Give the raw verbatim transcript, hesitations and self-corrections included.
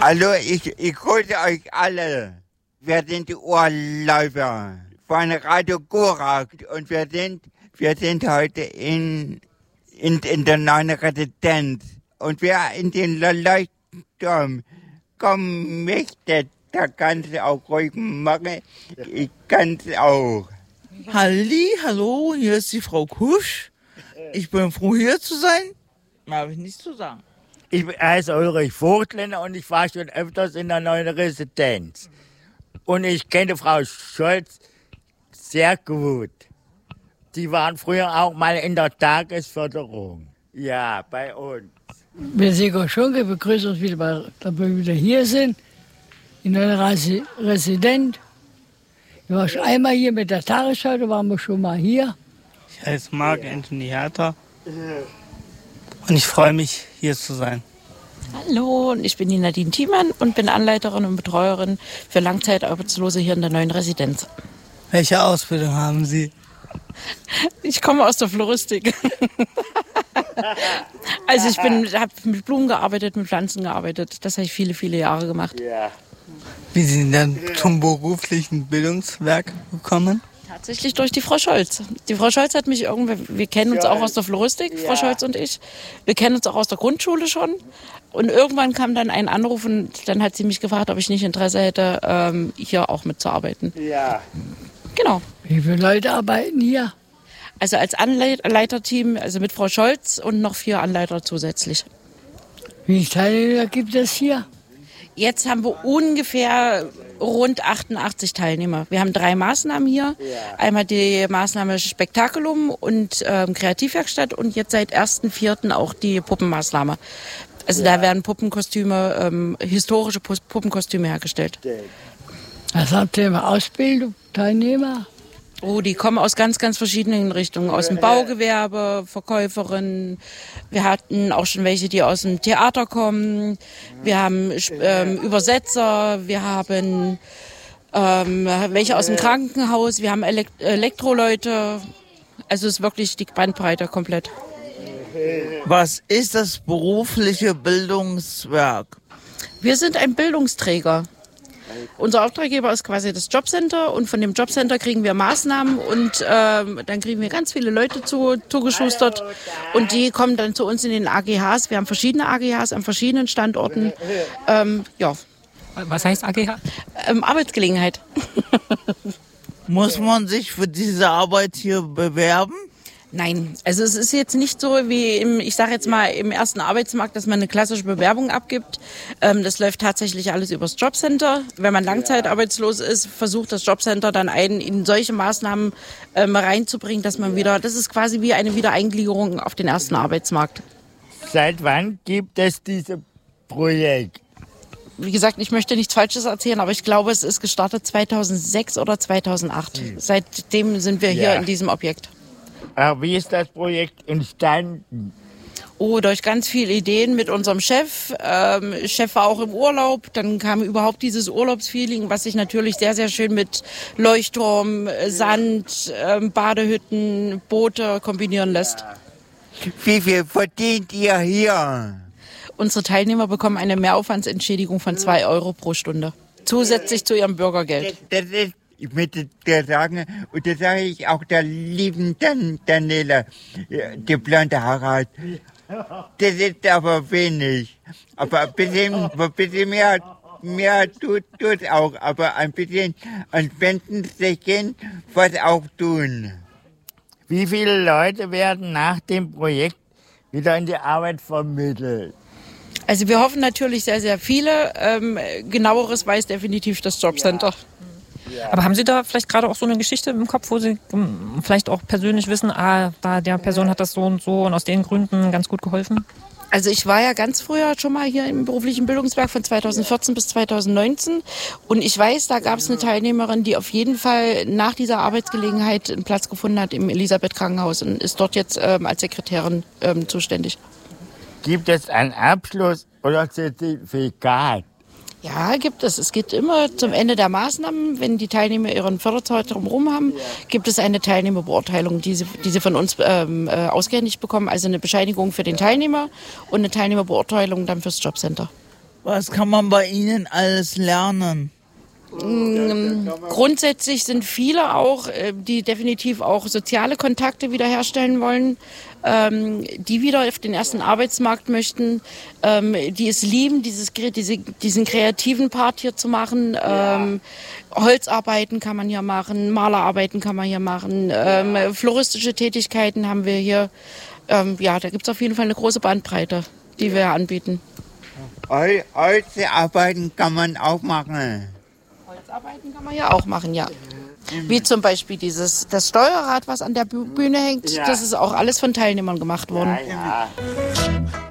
Hallo, ich, ich grüße euch alle. Wir sind die Urlauber von Radio Gorak und wir sind, wir sind heute in, in, in der neuen Residenz. Und wer in den Leuchtturm kommen möchte, der kann es auch ruhig machen. Ich kann es auch. Halli, hallo, hier ist die Frau Kusch. Ich bin froh, hier zu sein. Mehr habe ich nichts zu sagen. Ich heiße Ulrich Vogtländer und ich war schon öfters in der neuen Residenz. Und ich kenne Frau Scholz sehr gut. Die waren früher auch mal in der Tagesförderung. Ja, bei uns. Wir sind auch schon, wir begrüßen uns wieder, dass wir wieder hier sind, in der Residenz. Wir waren schon einmal hier mit der Tagesschau, da waren wir schon mal hier. Ich heiße Marc Anthony Herter und ich freue mich, hier zu sein. Hallo, ich bin die Nadine Thiemann und bin Anleiterin und Betreuerin für Langzeitarbeitslose hier in der neuen Residenz. Welche Ausbildung haben Sie? Ich komme aus der Floristik. Also ich bin, habe mit Blumen gearbeitet, mit Pflanzen gearbeitet. Das habe ich viele, viele Jahre gemacht. Wie sind Sie dann zum beruflichen Bildungswerk gekommen? Tatsächlich durch die Frau Scholz. Die Frau Scholz hat mich irgendwie, wir kennen uns auch aus der Floristik, ja. Frau Scholz und ich. Wir kennen uns auch aus der Grundschule schon. Und irgendwann kam dann ein Anruf und dann hat sie mich gefragt, ob ich nicht Interesse hätte, ähm, hier auch mitzuarbeiten. Ja. Genau. Wie viele Leute arbeiten hier? Also als Anleiterteam, also mit Frau Scholz und noch vier Anleiter zusätzlich. Wie viele Teilnehmer gibt es hier? Jetzt haben wir ungefähr rund achtundachtzig Teilnehmer. Wir haben drei Maßnahmen hier. Ja. Einmal die Maßnahme Spektakulum und ähm, Kreativwerkstatt und jetzt seit ersten vierten auch die Puppenmaßnahme. Also ja. Da werden Puppenkostüme, ähm, historische Puppenkostüme hergestellt. Was habt ihr für Ausbildung, Teilnehmer? Oh, die kommen aus ganz, ganz verschiedenen Richtungen. Aus dem Baugewerbe, Verkäuferinnen. Wir hatten auch schon welche, die aus dem Theater kommen. Wir haben ähm, Übersetzer. Wir haben ähm, welche aus dem Krankenhaus. Wir haben Elekt- Elektroleute. Also es ist wirklich die Bandbreite komplett. Was ist das berufliche Bildungswerk? Wir sind ein Bildungsträger. Unser Auftraggeber ist quasi das Jobcenter und von dem Jobcenter kriegen wir Maßnahmen und ähm, dann kriegen wir ganz viele Leute zu, zugeschustert und die kommen dann zu uns in den A G Hs. Wir haben verschiedene A G Hs an verschiedenen Standorten. Ähm, ja. Was heißt A G H? Ähm, Arbeitsgelegenheit. Muss man sich für diese Arbeit hier bewerben? Nein, also es ist jetzt nicht so wie im, ich sage jetzt mal, im ersten Arbeitsmarkt, dass man eine klassische Bewerbung abgibt. Ähm, das läuft tatsächlich alles übers Jobcenter. Wenn man langzeitarbeitslos ist, versucht das Jobcenter dann einen in solche Maßnahmen ähm, reinzubringen, dass man wieder, das ist quasi wie eine Wiedereingliederung auf den ersten Arbeitsmarkt. Seit wann gibt es dieses Projekt? Wie gesagt, ich möchte nichts Falsches erzählen, aber ich glaube, es ist gestartet zweitausendsechs oder zweitausendacht. Hm. Seitdem sind wir hier ja. in diesem Objekt. Aber wie ist das Projekt entstanden? Oh, durch ganz viele Ideen mit unserem Chef. Ähm, Chef war auch im Urlaub. Dann kam überhaupt dieses Urlaubsfeeling, was sich natürlich sehr, sehr schön mit Leuchtturm, Sand, ähm, Badehütten, Boote kombinieren lässt. Wie viel verdient ihr hier? Unsere Teilnehmer bekommen eine Mehraufwandsentschädigung von zwei Euro pro Stunde. Zusätzlich zu ihrem Bürgergeld. Das, das ist Ich möchte dir sagen, und das sage ich auch der lieben Dan- Daniela, die blonde Haare hat. Das ist aber wenig. Aber ein bisschen, ein bisschen mehr, mehr tut, tut auch. Aber ein bisschen an Spendenstechen was auch tun. Wie viele Leute werden nach dem Projekt wieder in die Arbeit vermittelt? Also wir hoffen natürlich sehr, sehr viele. Ähm, genaueres weiß definitiv das Jobcenter. Ja. Aber haben Sie da vielleicht gerade auch so eine Geschichte im Kopf, wo Sie um, vielleicht auch persönlich wissen, ah, da der Person hat das so und so und aus den Gründen ganz gut geholfen? Also ich war ja ganz früher schon mal hier im beruflichen Bildungswerk von zweitausendvierzehn bis zweitausendneunzehn und ich weiß, da gab es eine Teilnehmerin, die auf jeden Fall nach dieser Arbeitsgelegenheit einen Platz gefunden hat im Elisabeth-Krankenhaus und ist dort jetzt ähm, als Sekretärin ähm, zuständig. Gibt es einen Abschluss oder Zertifikat? Ja, gibt es. Es geht immer zum Ende der Maßnahmen. Wenn die Teilnehmer ihren Förderzeitraum rum haben, gibt es eine Teilnehmerbeurteilung, die sie, die sie von uns ähm, äh, ausgehändigt bekommen. Also eine Bescheinigung für den Teilnehmer und eine Teilnehmerbeurteilung dann fürs Jobcenter. Was kann man bei Ihnen alles lernen? Ähm, grundsätzlich sind viele auch, äh, die definitiv auch soziale Kontakte wiederherstellen wollen, ähm, die wieder auf den ersten Arbeitsmarkt möchten, ähm, die es lieben, dieses, diese, diesen kreativen Part hier zu machen. Ähm, Holzarbeiten kann man hier machen, Malerarbeiten kann man hier machen, ähm, floristische Tätigkeiten haben wir hier. Ähm, ja, da gibt es auf jeden Fall eine große Bandbreite, die wir anbieten. Hol- Holzarbeiten kann man auch machen. Holzarbeiten kann man ja auch machen, ja. Wie zum Beispiel dieses, das Steuerrad, was an der Bühne hängt, das ist auch alles von Teilnehmern gemacht worden. Ja, ja.